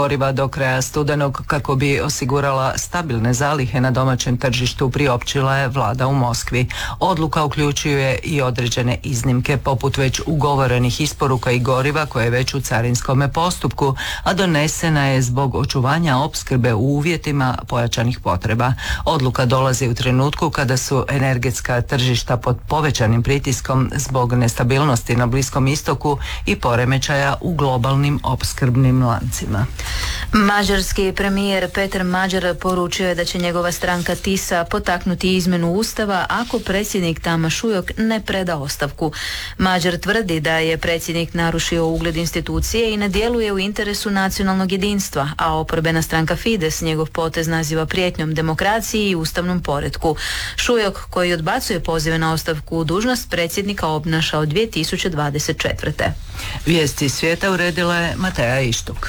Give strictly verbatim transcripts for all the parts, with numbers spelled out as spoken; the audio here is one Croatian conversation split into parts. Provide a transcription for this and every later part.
goriva do kraja studenog kako bi osigurala stabilne zalihe na domaćem tržištu, priopćila je vlada u Moskvi. Odluka uključuje i određene iznimke poput već ugovorenih isporuka i goriva koje je već u carinskome postupku, a donesena je zbog očuvanja opskrbe u uvjetima pojačanih potreba. Odluka dolazi u trenutku kada su energetska tržišta pod povećanim pritiskom zbog nestabilnosti na Bliskom istoku i poremećaja u globalnim opskrbnim lancima. Mađarski premijer Petar Mađar poručio je da će njegova stranka Tisa potaknuti izmjenu ustava ako predsjednik Tamas Ujok ne preda ostavku. Mađar tvrdi da je predsjednik narušio ugled institucije i ne djeluje u interesu nacionalnog jedinstva, a oporbena stranka Fides njegov potez naziva prijetnjom demokraciji i ustavnom poretku. Šujok, koji odbacuje pozive na ostavku, dužnost predsjednika obnaša od dvije tisuće dvadeset četvrte. Vijesti svijeta uredila je Mateja Ištuk.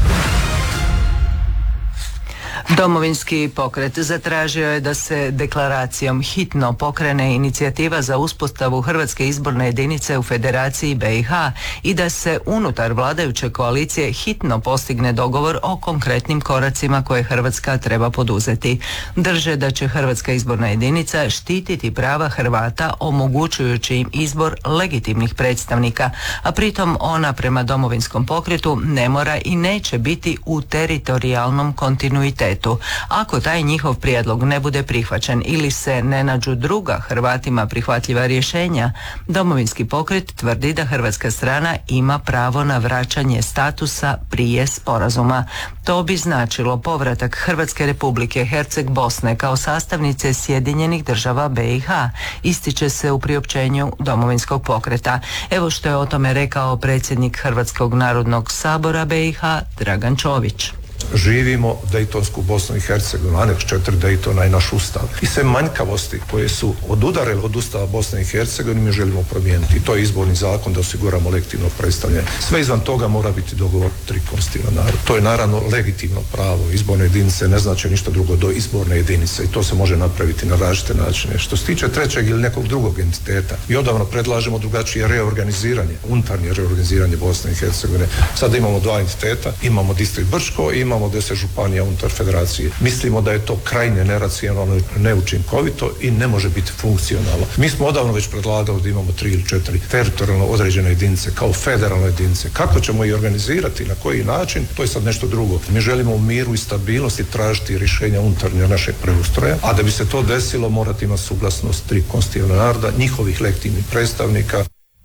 Domovinski pokret zatražio je da se deklaracijom hitno pokrene inicijativa za uspostavu Hrvatske izborne jedinice u Federaciji B i H i da se unutar vladajuće koalicije hitno postigne dogovor o konkretnim koracima koje Hrvatska treba poduzeti. Drže da će Hrvatska izborna jedinica štititi prava Hrvata omogućujući im izbor legitimnih predstavnika, a pritom ona prema Domovinskom pokretu ne mora i neće biti u teritorijalnom kontinuitetu. Ako taj njihov prijedlog ne bude prihvaćen ili se ne nađu druga Hrvatima prihvatljiva rješenja, Domovinski pokret tvrdi da hrvatska strana ima pravo na vraćanje statusa prije sporazuma. To bi značilo povratak Hrvatske Republike Herceg Bosne kao sastavnice Sjedinjenih država B i H, ističe se u priopćenju Domovinskog pokreta. Evo što je o tome rekao predsjednik Hrvatskog narodnog sabora B i H Dragan Čović. Živimo Dejtonsku Bosnu i Hercegovinu, aneks četiri Dejtona i naš ustav. I sve manjkavosti koje su odudarele od ustava Bosne i Hercegovine mi želimo promijeniti. I to je izborni zakon da osiguramo legitimno predstavljanje. Sve izvan toga mora biti dogovor tri konstitutivna naroda. To je naravno legitimno pravo. Izborne jedinice ne znači ništa drugo do izborne jedinice i to se može napraviti na različite načine. Što se tiče trećeg ili nekog drugog entiteta, i odavno predlažemo drugačije reorganiziranje, unutarnje reorganiziranje Bosne i Hercegovine. Sada imamo dva entiteta, imamo distrikt Brčko i imamo deset županija unutar federacije. Mislimo da je to krajnje neracionalno, neučinkovito i ne može biti funkcionalno. Mi smo odavno već predlagali da imamo tri ili četiri teritorijalno određene jedinice kao federalne jedinice. Kako ćemo ih organizirati, na koji način, to je sad nešto drugo. Mi želimo u miru i stabilnosti tražiti rješenja unutarnje našeg preustroja, a da bi se to desilo morati imati suglasnost tri konstitutivna naroda, njihovih legitimnih predstavnika.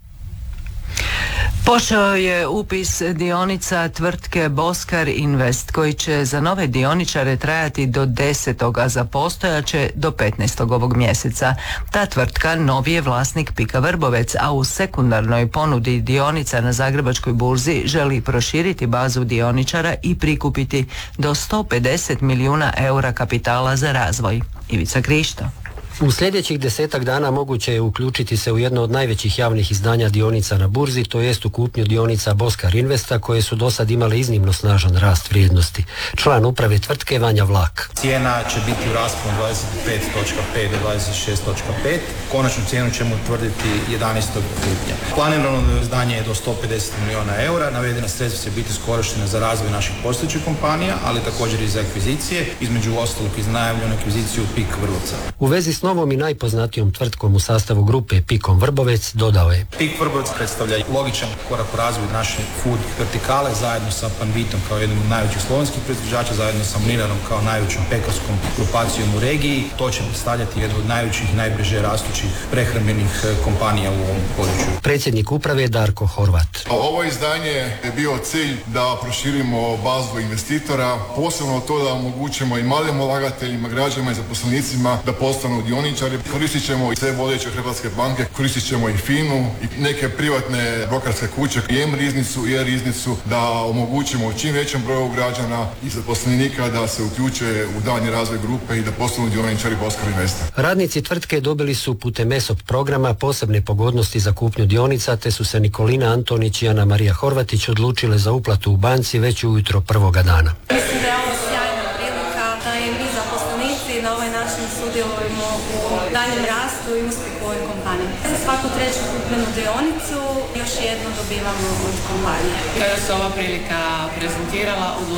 Počeo je upis dionica tvrtke Boskar Invest koji će za nove dioničare trajati do desetog, a za postojaće do petnaestog ovog mjeseca. Ta tvrtka novi je vlasnik Pika Vrbovec, a u sekundarnoj ponudi dionica na Zagrebačkoj burzi želi proširiti bazu dioničara i prikupiti do sto pedeset milijuna eura kapitala za razvoj. Ivica Krišto. U sljedećih desetak dana moguće je uključiti se u jedno od najvećih javnih izdanja dionica na burzi, to jest u kupnju dionica Boskar Investa, koje su do sad imale iznimno snažan rast vrijednosti. Član uprave tvrtke Vanja Vlak. Cijena će biti u rasponu dvadeset pet zarez pet do dvadeset šest zarez pet. Konačnu cijenu ćemo utvrditi jedanaestog lipnja. Planirano izdanje je do sto pedeset milijuna eura. Navedena sredstva će biti iskorištena za razvoj naših postojećih kompanija, ali također i za akvizicije, između ostalog iz najavljenu akviziciju Pik Vrbovca. U vezi s novom i najpoznatijom tvrtkom u sastavu grupe Pikom Vrbovec dodao je: Pik Vrbovec predstavlja logičan korak u razvoju naše food vertikale zajedno sa Panvitom kao jednom od najvećih slovenskih proizvođača, zajedno sa Mlinarom kao najvećom pekarskom grupacijom u regiji. To će predstavljati jednu od najvećih i najbrže rastućih prehrambenih kompanija u ovom području. Predsjednik uprave Darko Horvat. Ovo izdanje je bio cilj da proširimo bazu investitora, posebno to da omogućimo i malim ulagateljima, građanima i zaposlenicima da postanu dioničari. Koristit ćemo i sve vodeće hrvatske banke, koristit ćemo i FINU i neke privatne brokerske kuće, i M-riznicu i E-riznicu, da omogućimo čim većem broju građana i zaposlenika da se uključe u daljnji razvoj grupe i da postanu dioničari Boskar Investa. Radnici tvrtke dobili su putem E S O P programa posebne pogodnosti za kupnju dionica, te su se Nikolina Antonić i Ana Marija Horvatić odlučile za uplatu u banci već ujutro prvoga dana. Mislim da je ovo sjajna prilika da i mi zaposlenici na ovaj način sudjelujemo u daljem rastu i uspjehu ove kompanije. Za svaku treću kupljenu dionicu još jedno dobivamo od kompanije. Kada se ova prilika prezentirala,